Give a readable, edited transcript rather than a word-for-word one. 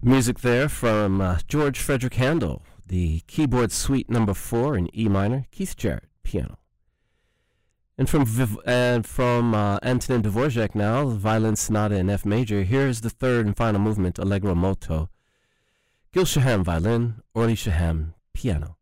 Music there from George Frederick Handel, the keyboard suite number 4 in E minor, Keith Jarrett, piano. And from Antonin Dvorak now, the Violin Sonata in F major, here's the third and final movement, Allegro Molto. Gil Shaham, violin, Orly Shaham, piano.